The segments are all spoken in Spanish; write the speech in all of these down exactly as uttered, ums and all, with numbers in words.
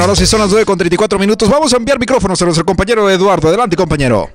Bueno, si son las nueve con treinta y cuatro minutos, vamos a enviar micrófonos a nuestro compañero Eduardo. Adelante, compañero.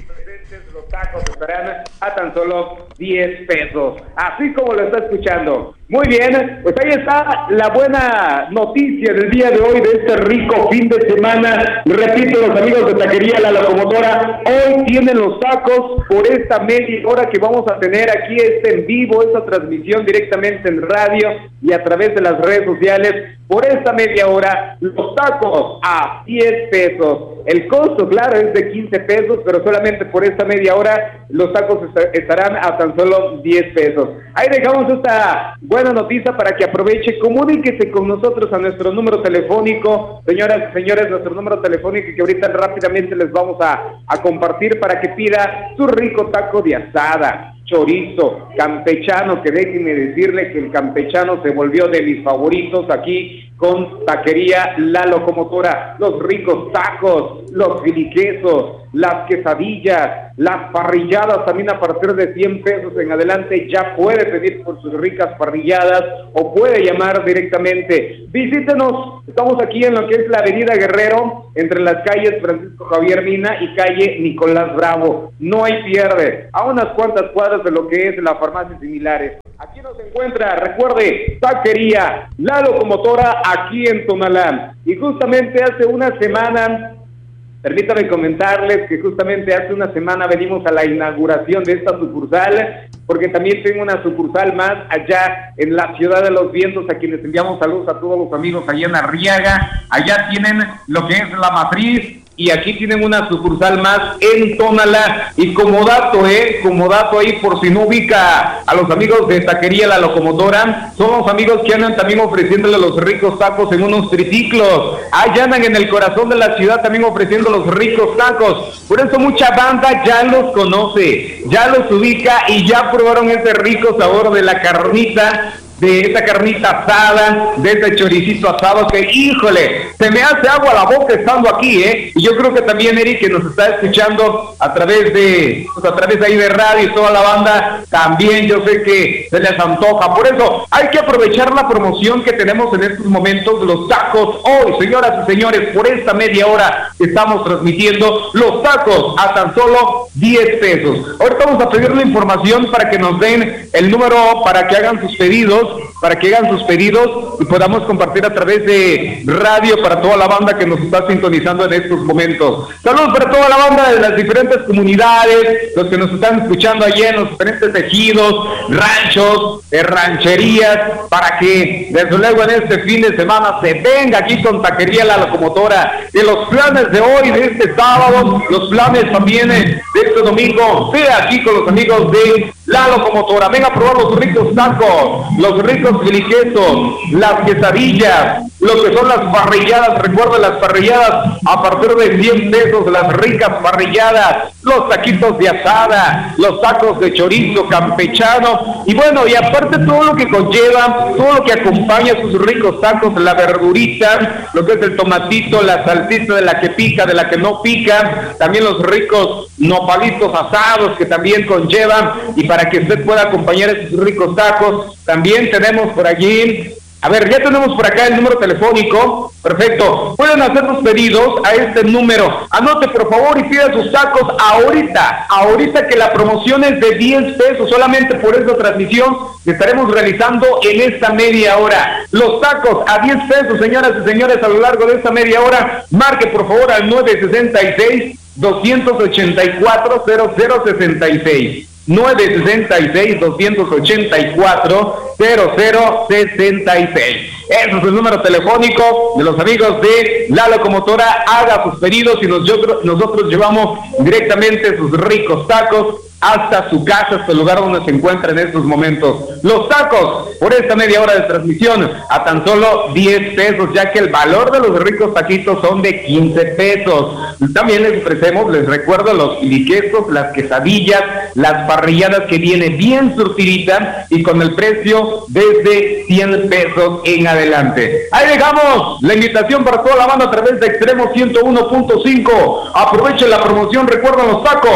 Los tacos estarán a tan solo diez pesos, así como lo está escuchando. Muy bien, pues ahí está la buena noticia del día de hoy, de este rico fin de semana. Repito, los amigos de Taquería La Locomotora, hoy tienen los tacos por esta media hora que vamos a tener aquí este en vivo, esta transmisión directamente en radio y a través de las redes sociales. Por esta media hora, los tacos a diez pesos. El costo, claro, es de quince pesos, pero solamente por esta media hora los tacos est- estarán a tan solo diez pesos. Ahí dejamos esta buena noticia para que aproveche, comuníquese con nosotros a nuestro número telefónico, señoras y señores, nuestro número telefónico que ahorita rápidamente les vamos a, a compartir para que pida su rico taco de asada, chorizo, campechano, que déjenme decirle que el campechano se volvió de mis favoritos aquí con Taquería La Locomotora. Los ricos tacos, los filiquesos, las quesadillas, las parrilladas también a partir de cien pesos en adelante. Ya puede pedir por sus ricas parrilladas o puede llamar directamente. Visítenos, estamos aquí en lo que es la Avenida Guerrero, entre las calles Francisco Javier Mina y calle Nicolás Bravo. No hay pierde, a unas cuantas cuadras de lo que es la farmacia similares. Aquí nos encuentra, recuerde, Taquería La Locomotora aquí en Tonalá. Y justamente hace una semana, permítame comentarles que justamente hace una semana venimos a la inauguración de esta sucursal, porque también tengo una sucursal más allá en la Ciudad de los Vientos, a quienes enviamos saludos a todos los amigos allá en Arriaga. Allá tienen lo que es la matriz, y aquí tienen una sucursal más en Tonalá. Y como dato, eh, como dato ahí, por si no ubica a los amigos de Taquería La Locomotora, son los amigos que andan también ofreciéndole los ricos tacos en unos triciclos. Ahí andan en el corazón de la ciudad también ofreciendo los ricos tacos. Por eso mucha banda ya los conoce, ya los ubica y ya probaron ese rico sabor de la carnita, de esta carnita asada, de este choricito asado que, híjole, se me hace agua la boca estando aquí, ¿eh? Y yo creo que también Eric, que nos está escuchando a través de, pues a través de ahí de radio y toda la banda, también yo sé que se les antoja. Por eso hay que aprovechar la promoción que tenemos en estos momentos, los tacos hoy, señoras y señores, por esta media hora que estamos transmitiendo, los tacos a tan solo diez pesos. Ahorita vamos a pedir la información para que nos den el número para que hagan sus pedidos, para que hagan sus pedidos y podamos compartir a través de radio para toda la banda que nos está sintonizando en estos momentos. Saludos para toda la banda de las diferentes comunidades, los que nos están escuchando allí en los diferentes ejidos, ranchos, eh, rancherías, para que desde luego en este fin de semana se venga aquí con Taquería La Locomotora. De los planes de hoy, de este sábado, los planes también de este domingo, sea aquí con los amigos de La Locomotora. Venga a probar los ricos tacos, los ricos filiquesos, las quesadillas, lo que son las parrilladas. Recuerden las parrilladas a partir de cien pesos, las ricas parrilladas, los taquitos de asada, los tacos de chorizo campechano, y bueno, y aparte todo lo que conlleva, todo lo que acompaña sus ricos tacos, la verdurita, lo que es el tomatito, la salsita de la que pica, de la que no pica, también los ricos nopalitos asados que también conllevan, y para que usted pueda acompañar esos ricos tacos, también tenemos por allí, a ver, ya tenemos por acá el número telefónico. Perfecto, pueden hacer sus pedidos a este número. Anote por favor y pida sus tacos ahorita, ahorita que la promoción es de diez pesos solamente por esta transmisión que estaremos realizando en esta media hora. Los tacos a diez pesos, señoras y señores, a lo largo de esta media hora. Marque por favor al nueve seis seis, dos ocho cuatro, cero cero seis seis. nueve seis seis, dos ocho cuatro, cero cero seis seis. Ese es el número telefónico de los amigos de La Locomotora. Haga sus pedidos y nosotros, nosotros llevamos directamente sus ricos tacos hasta su casa, hasta el lugar donde se encuentra en estos momentos. Los tacos, por esta media hora de transmisión, a tan solo diez pesos, ya que el valor de los ricos taquitos son de quince pesos. También les ofrecemos, les recuerdo, los filiquesos, las quesadillas, las parrilladas que viene bien surtidita y con el precio desde cien pesos en adelante. Ahí dejamos la invitación para toda la banda a través de Extremo ciento uno punto cinco. Aprovechen la promoción, recuerden los tacos.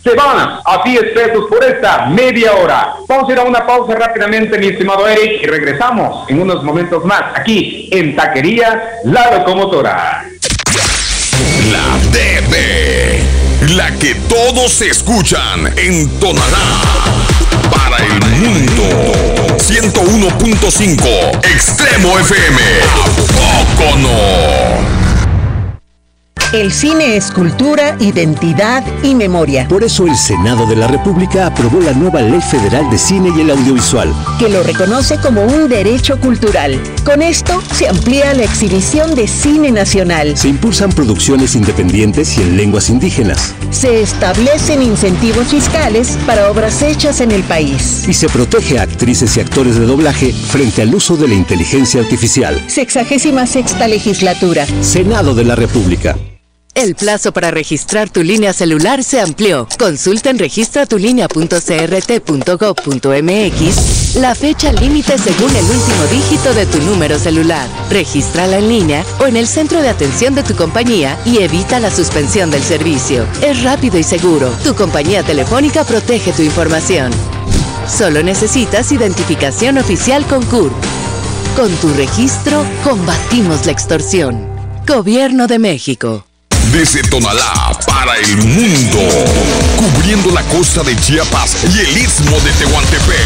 se van a diez pesos por esta media hora. Vamos a ir a una pausa rápidamente, mi estimado Eric, y regresamos en unos momentos más aquí en Taquería La Locomotora. La D B, la que todos escuchan en Tonalá, para el mundo. ciento uno punto cinco Extremo F M. ¿A poco no? El cine es cultura, identidad y memoria. Por eso el Senado de la República aprobó la nueva Ley Federal de Cine y el Audiovisual, que lo reconoce como un derecho cultural. Con esto se amplía la exhibición de cine nacional. Se impulsan producciones independientes y en lenguas indígenas. Se establecen incentivos fiscales para obras hechas en el país. Y se protege a actrices y actores de doblaje frente al uso de la inteligencia artificial. Sexagésima sexta legislatura. Senado de la República. El plazo para registrar tu línea celular se amplió. Consulta en registra tu línea punto c r t punto gov punto m x la fecha límite según el último dígito de tu número celular. Regístrala en línea o en el centro de atención de tu compañía y evita la suspensión del servicio. Es rápido y seguro. Tu compañía telefónica protege tu información. Solo necesitas identificación oficial con C U R P. Con tu registro, combatimos la extorsión. Gobierno de México. Desde Tonalá para el mundo, cubriendo la costa de Chiapas y el istmo de Tehuantepec.